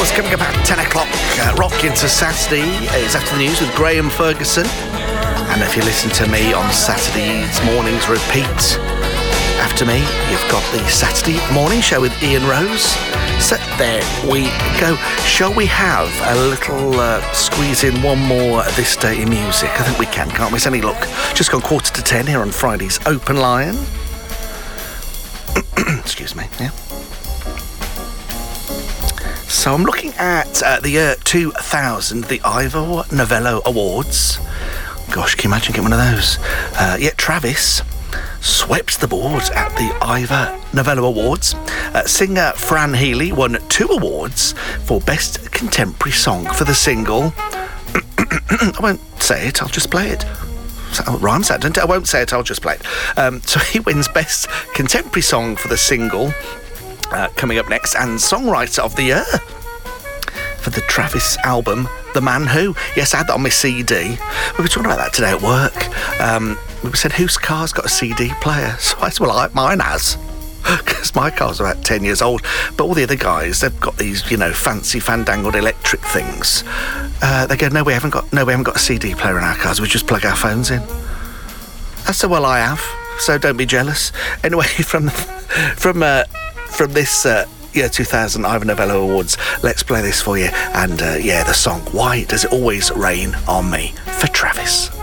yours coming up at 10 o'clock. Rock into Saturday is After the News with Graham Ferguson. And if you listen to me on Saturday's mornings repeat after me, you've got the Saturday morning show with Ian Rose. So there we go. Shall we have a little squeeze in one more of this day in music? I think we can, can't we? It's only, look, just gone 9:45 here on Friday's Open Line. Excuse me, yeah. So I'm looking at the year 2000, the Ivor Novello Awards. Gosh, can you imagine getting one of those? Yet Travis swept the board at the Ivor Novello Awards. Singer Fran Healy won 2 awards for Best Contemporary Song for the single. I won't say it, I'll just play it. It rhymes that, doesn't it? I won't say it, I'll just play it. So he wins Best Contemporary Song for the single. Coming up next, and Songwriter of the Year for the Travis album, The Man Who. Yes, I had that on my CD. We were talking about that today at work. We said, whose car's got a CD player? So I said, well, mine has, because my car's about 10 years old. But all the other guys, they've got these, you know, fancy fandangled electric things. They go, no, we haven't got a CD player in our cars. We just plug our phones in. I said, well, I have, so don't be jealous. Anyway, from this year 2000 Ivor Novello Awards, let's play this for you. And the song Why Does It Always Rain on Me for Travis.